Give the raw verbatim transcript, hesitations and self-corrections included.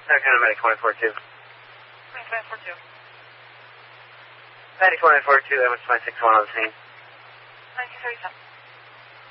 Okay, Medic twenty-four two. Medic twenty-four two. Medic twenty-four two, M S nine six one on the scene. nineteen thirty-seven.